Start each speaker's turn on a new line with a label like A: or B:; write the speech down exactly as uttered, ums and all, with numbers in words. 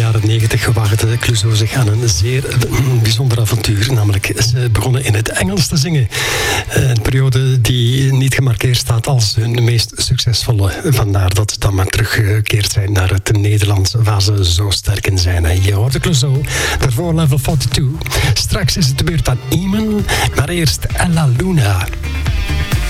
A: jaren negentig waagde Clouseau zich aan een zeer bijzonder avontuur. Namelijk, ze begonnen in het Engels te zingen. Een periode die niet gemarkeerd staat als hun meest succesvolle. Vandaar dat ze dan maar teruggekeerd zijn naar het Nederlands, waar ze zo sterk in zijn. Je hoorde Clouseau, daarvoor Level tweeënveertig. Straks is het de beurt aan Iman, maar eerst Ella Luna.